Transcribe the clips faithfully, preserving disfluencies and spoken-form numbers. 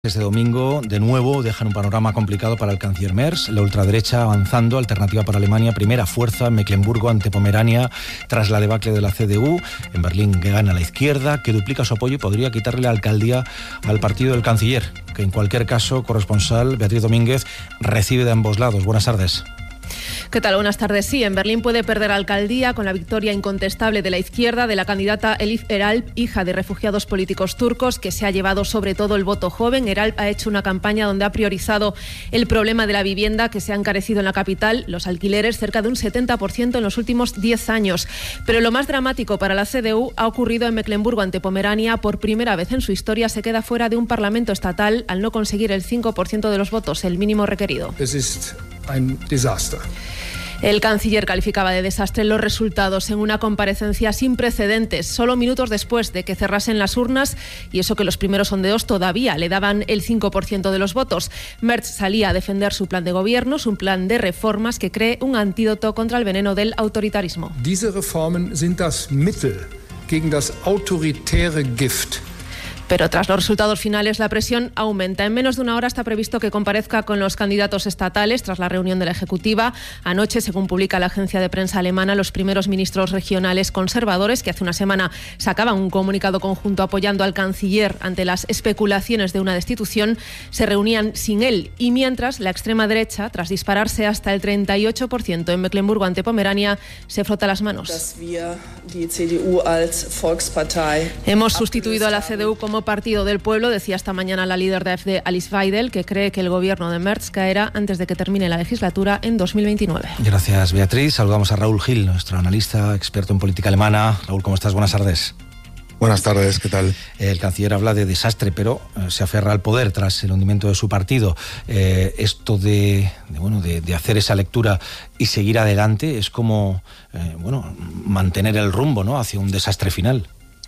Este domingo, de nuevo, dejan un panorama complicado para el canciller Merz. La ultraderecha avanzando, Alternativa para Alemania, primera fuerza en Mecklemburgo ante Pomerania tras la debacle de la C D U. En Berlín gana la izquierda, que duplica su apoyo y podría quitarle la alcaldía al partido del canciller, que en cualquier caso, corresponsal Beatriz Domínguez recibe de ambos lados. Buenas tardes. ¿Qué tal? Buenas tardes. Sí, en Berlín puede perder alcaldía con la victoria incontestable de la izquierda de la candidata Elif Eralp, hija de refugiados políticos turcos, que se ha llevado sobre todo el voto joven. Eralp ha hecho una campaña donde ha priorizado el problema de la vivienda, que se ha encarecido en la capital, los alquileres cerca de un setenta por ciento en los últimos diez años. Pero lo más dramático para la C D U ha ocurrido en Mecklemburgo ante Pomerania. Por primera vez en su historia se queda fuera de un parlamento estatal al no conseguir el cinco por ciento de los votos, el mínimo requerido. Es ist ein Desaster. El canciller calificaba de desastre los resultados en una comparecencia sin precedentes, solo minutos después de que cerrasen las urnas, y eso que los primeros sondeos todavía le daban el cinco por ciento de los votos. Merz salía a defender su plan de gobierno, un plan de reformas que cree un antídoto contra el veneno del autoritarismo. Diese Reformen sind das Mittel gegen das autoritäre Gift. Pero tras los resultados finales, la presión aumenta. En menos de una hora está previsto que comparezca con los candidatos estatales tras la reunión de la Ejecutiva. Anoche, según publica la agencia de prensa alemana, los primeros ministros regionales conservadores, que hace una semana sacaban un comunicado conjunto apoyando al canciller ante las especulaciones de una destitución, se reunían sin él. Y mientras, la extrema derecha, tras dispararse hasta el treinta y ocho por ciento en Mecklemburgo ante Pomerania, se frota las manos. Hemos sustituido a la C D U como partido del pueblo, decía esta mañana la líder de A F D, Alice Weidel, que cree que el gobierno de Merz caerá antes de que termine la legislatura en dos mil veintinueve. Gracias, Beatriz. Saludamos a Raúl Gil, nuestro analista, experto en política alemana. Raúl, ¿cómo estás? Buenas tardes. Buenas tardes, ¿qué tal? El canciller habla de desastre, pero eh, se aferra al poder tras el hundimiento de su partido. Eh, esto de, de, bueno, de, de hacer esa lectura y seguir adelante es como eh, bueno, mantener el rumbo, ¿no?, hacia un desastre final.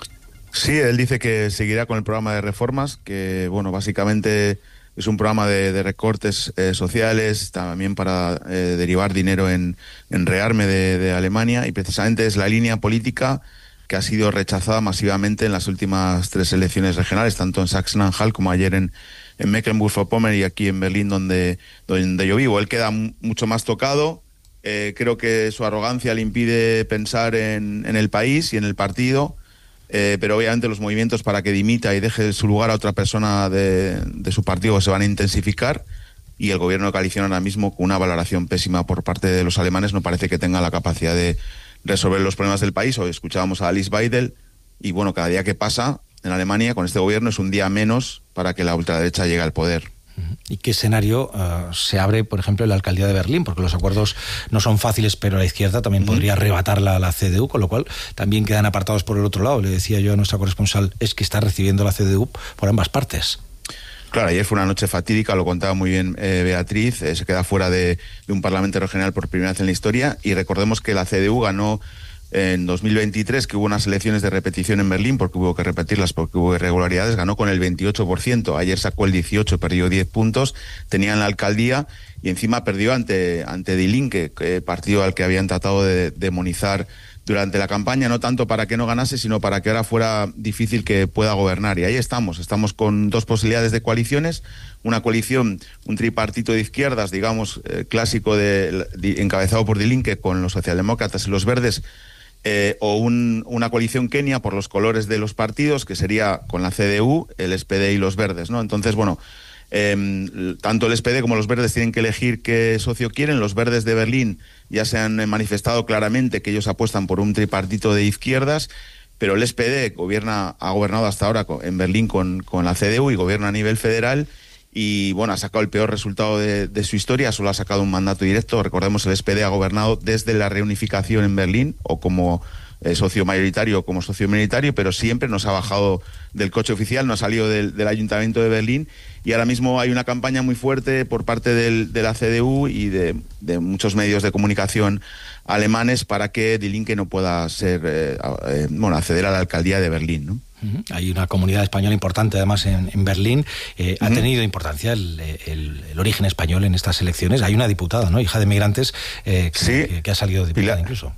Sí, él dice que seguirá con el programa de reformas, que bueno, básicamente es un programa de, de recortes eh, sociales, también para eh, derivar dinero en, en rearme de, de Alemania, y precisamente es la línea política que ha sido rechazada masivamente en las últimas tres elecciones regionales, tanto en Sachsen-Anhalt como ayer en, en Mecklemburgo-Vorpommern y aquí en Berlín, donde, donde yo vivo. Él queda m- mucho más tocado. Eh, creo que su arrogancia le impide pensar en, en el país y en el partido. Eh, pero obviamente los movimientos para que dimita y deje su lugar a otra persona de, de su partido se van a intensificar, y el gobierno de coalición ahora mismo, con una valoración pésima por parte de los alemanes, no parece que tenga la capacidad de resolver los problemas del país. Hoy escuchábamos a Alice Weidel, y bueno, cada día que pasa en Alemania con este gobierno es un día menos para que la ultraderecha llegue al poder. ¿Y qué escenario uh, se abre, por ejemplo, en la alcaldía de Berlín? Porque los acuerdos no son fáciles, pero la izquierda también uh-huh. podría arrebatarla a la C D U, con lo cual también quedan apartados por el otro lado. Le decía yo a nuestra corresponsal, es que está recibiendo la C D U por ambas partes. Claro, ayer fue una noche fatídica, lo contaba muy bien eh, Beatriz, eh, se queda fuera de, de un parlamento regional por primera vez en la historia, y recordemos que la C D U ganó en dos mil veintitrés, que hubo unas elecciones de repetición en Berlín, porque hubo que repetirlas porque hubo irregularidades, ganó con el veintiocho por ciento, ayer sacó el dieciocho por ciento, perdió diez puntos, tenían la alcaldía y encima perdió ante, ante Die Linke, que partido al que habían tratado de demonizar durante la campaña, no tanto para que no ganase, sino para que ahora fuera difícil que pueda gobernar. Y ahí estamos, estamos con dos posibilidades de coaliciones, una coalición, un tripartito de izquierdas, digamos, eh, clásico, de, de, encabezado por Die Linke, con los socialdemócratas y los verdes, Eh, o un, una coalición Kenia por los colores de los partidos, que sería con la C D U, el S P D y los verdes, ¿no? Entonces, bueno, eh, tanto el S P D como los verdes tienen que elegir qué socio quieren. Los verdes de Berlín ya se han manifestado claramente que ellos apuestan por un tripartito de izquierdas, pero el S P D gobierna, ha gobernado hasta ahora en Berlín con, con la C D U y gobierna a nivel federal. Y bueno, ha sacado el peor resultado de, de su historia, solo ha sacado un mandato directo. Recordemos, el S P D ha gobernado desde la reunificación en Berlín, o como eh, socio mayoritario o como socio minoritario, pero siempre nos ha bajado del coche oficial, no ha salido del, del Ayuntamiento de Berlín, y ahora mismo hay una campaña muy fuerte por parte del, de la C D U y de, de muchos medios de comunicación alemanes para que Die Linke no pueda ser, eh, eh, bueno, acceder a la alcaldía de Berlín, ¿no? Hay una comunidad española importante, además, en, en Berlín. Eh, uh-huh. Ha tenido importancia el, el, el origen español en estas elecciones. Hay una diputada, ¿no?, hija de migrantes, eh, que, sí. que, que ha salido diputada Pilar, incluso.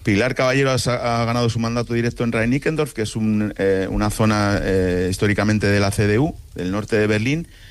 Pilar Caballero ha, ha ganado su mandato directo en Rhein-Nickendorf, que es un, eh, una zona eh, históricamente de la C D U, del norte de Berlín,